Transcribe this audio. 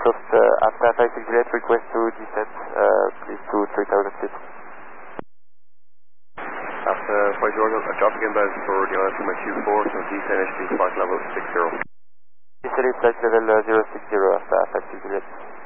Microsoft after 56 Juliet, request to descend, please to 3000 feet. After 5 Georgia, dropping inbound for the island from my Q4, so descend HP flight level 60. Descend flight level 060 after 56 Juliet.